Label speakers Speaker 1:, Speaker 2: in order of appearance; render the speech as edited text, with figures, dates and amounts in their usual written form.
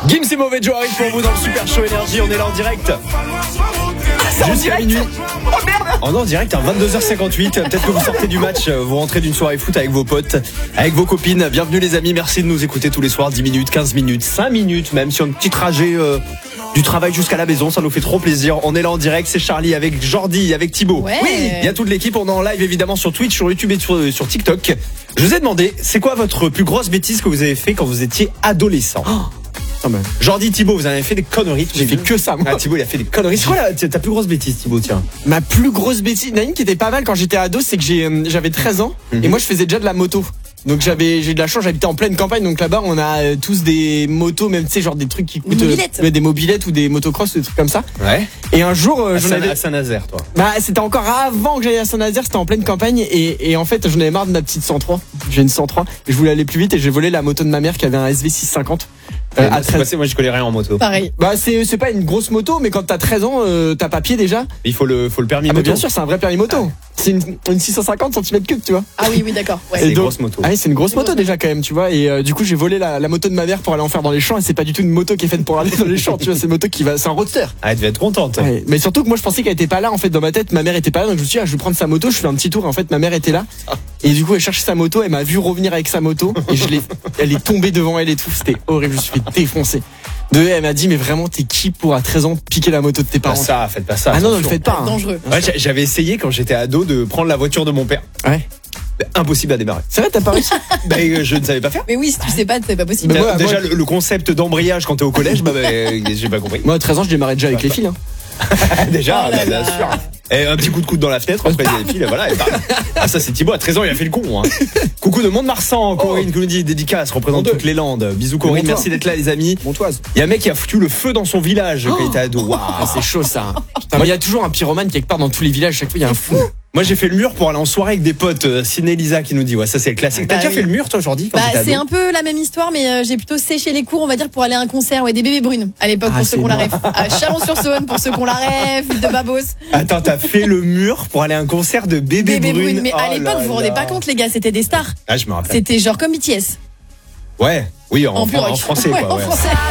Speaker 1: Gims et Mauvais Joe arrivent pour vous dans le Super Show Énergie. On est là en direct. Jusqu'à minuit.
Speaker 2: Oh merde.
Speaker 1: On est en direct à 22h58. Peut-être que vous sortez du match, vous rentrez d'une soirée foot avec vos potes, avec vos copines. Bienvenue les amis, merci de nous écouter tous les soirs. 10 minutes, 15 minutes, 5 minutes même sur un petit trajet du travail jusqu'à la maison. Ça nous fait trop plaisir. On est là en direct, c'est Charlie avec Jordi, avec Thibaut.
Speaker 3: Ouais.
Speaker 1: Oui, il y a toute l'équipe. On est en live évidemment sur Twitch, sur YouTube et sur TikTok. Je vous ai demandé, c'est quoi votre plus grosse bêtise que vous avez fait quand vous étiez adolescent? Jordi, Thibaut, vous en avez fait des conneries.
Speaker 2: J'ai fait que ça, moi.
Speaker 1: Ah, Thibaut, il a fait des conneries. C'est quoi ta plus grosse bêtise, Thibaut? Tiens.
Speaker 2: Ma plus grosse bêtise, il y en a une qui était pas mal quand j'étais ado, c'est que j'avais 13 ans et moi je faisais déjà de la moto. Donc j'ai de la chance, j'habitais en pleine campagne, donc là-bas on a tous des motos, même tu sais genre des trucs qui coûtent
Speaker 3: des
Speaker 2: mobilettes ou des motocross ou des trucs comme ça.
Speaker 1: Ouais.
Speaker 2: Et un jour j'en avais
Speaker 1: à Saint-Nazaire, toi.
Speaker 2: Bah c'était encore avant que j'aille à Saint-Nazaire, c'était en pleine campagne et en fait j'en avais marre de ma petite 103. J'ai une 103 et je voulais aller plus vite et j'ai volé la moto de ma mère qui avait un SV650.
Speaker 1: À 13... Moi je connais rien en moto.
Speaker 3: Pareil.
Speaker 2: Bah c'est pas une grosse moto, mais quand t'as 13 ans t'as papier déjà.
Speaker 1: Il faut le permis
Speaker 2: Ah
Speaker 1: moto.
Speaker 2: mais bien sûr, c'est un vrai permis moto. C'est une 650 cm3, tu vois.
Speaker 3: Ah oui, d'accord. Ouais.
Speaker 1: C'est une
Speaker 2: donc-
Speaker 1: grosse moto.
Speaker 2: Ah oui, c'est une grosse moto déjà quand même, tu vois. Et du coup, j'ai volé la moto de ma mère pour aller en faire dans les champs. Et c'est pas du tout une moto qui est faite pour aller dans les champs, tu vois. C'est une moto qui va, c'est un roadster.
Speaker 1: Ah, elle devait être contente.
Speaker 2: Ouais. Mais surtout que moi, je pensais qu'elle était pas là. En fait, dans ma tête, ma mère était pas là. Donc je me suis dit, je vais prendre sa moto. Je fais un petit tour. Et en fait, ma mère était là. Et du coup, elle cherchait sa moto. Elle m'a vu revenir avec sa moto. Et elle est tombée devant elle et tout. C'était horrible. Je me suis fait défoncer. Elle m'a dit, mais vraiment, t'es qui pour à 13 ans piquer la moto de tes
Speaker 1: Pas
Speaker 2: parents?
Speaker 1: ça, faites pas ça.
Speaker 2: Ah non, ne le
Speaker 1: attention.
Speaker 2: faites pas. Hein.
Speaker 3: Dangereux.
Speaker 1: Ouais, j'avais essayé quand j'étais ado de prendre la voiture de mon père.
Speaker 2: Ouais.
Speaker 1: Impossible à démarrer.
Speaker 2: C'est vrai, t'as pas réussi?
Speaker 1: Je ne savais pas faire.
Speaker 3: Mais oui, si tu sais pas, c'est pas possible.
Speaker 2: Mais moi-
Speaker 1: Déjà, le concept d'embrayage quand t'es au collège, j'ai pas compris.
Speaker 2: Moi, à 13 ans, je démarrais déjà avec les fils. Hein.
Speaker 1: Déjà,
Speaker 3: Oh là
Speaker 1: bien
Speaker 3: là.
Speaker 1: sûr. Et un petit coup de coude dans la fenêtre, après il y a les fils, voilà. Et bam. Ah, ça, c'est Thibaut, à 13 ans, il a fait le con. Hein. Coucou de Mont-de-Marsan, Corinne qui nous dit dédicace, représente toutes les Landes. Bisous, Corinne, merci d'être là, les amis.
Speaker 2: Montoise.
Speaker 1: Il y a un mec qui a foutu le feu dans son village quand il était ado. Waouh.
Speaker 2: Ah, c'est chaud ça. Putain, mais il y a toujours un pyromane quelque part dans tous les villages. Chaque fois, il y a un fou.
Speaker 1: Moi, j'ai fait le mur pour aller en soirée avec des potes. Ciné Lisa qui nous dit, ouais, ça c'est le classique. T'as
Speaker 3: Bah
Speaker 1: déjà
Speaker 3: oui.
Speaker 1: fait le mur, toi, Jordi, quand
Speaker 3: Bah,
Speaker 1: t'étais
Speaker 3: c'est
Speaker 1: ado?
Speaker 3: un peu la même histoire, mais j'ai plutôt séché les cours, on va dire, pour aller à un concert, des bébés brunes à l'époque,
Speaker 2: Ah,
Speaker 3: pour ceux
Speaker 2: c'est
Speaker 3: qu'on la
Speaker 2: énorme.
Speaker 3: rêve. À Chalon-sur-Saône, pour ceux qu'on la rêve, de Babos.
Speaker 1: Attends, t'as fait le mur pour aller à un concert de bébé
Speaker 3: Bébés
Speaker 1: brune.
Speaker 3: brunes. Mais à
Speaker 1: Oh
Speaker 3: l'époque,
Speaker 1: là
Speaker 3: vous vous rendez
Speaker 1: là.
Speaker 3: pas compte, les gars, c'était des stars.
Speaker 1: Ah, je me rappelle.
Speaker 3: C'était genre comme BTS.
Speaker 1: Ouais, oui, en
Speaker 3: Purée.
Speaker 1: français,
Speaker 3: Ouais,
Speaker 1: quoi.
Speaker 3: en
Speaker 1: Ouais.
Speaker 3: français.